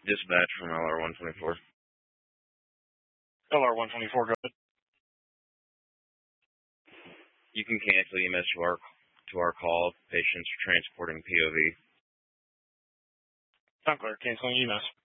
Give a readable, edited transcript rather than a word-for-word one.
Dispatch from LR-124. LR-124, go ahead. You can cancel EMS to our call. Patients transporting POV. Sound clear. Canceling EMS.